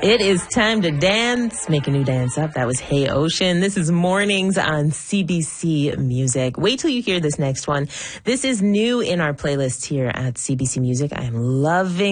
It is time to dance. Make a new dance up. That was Hey Ocean. This is Mornings on CBC Music. Wait till you hear this next one. This is new in our playlist here at CBC Music. I am loving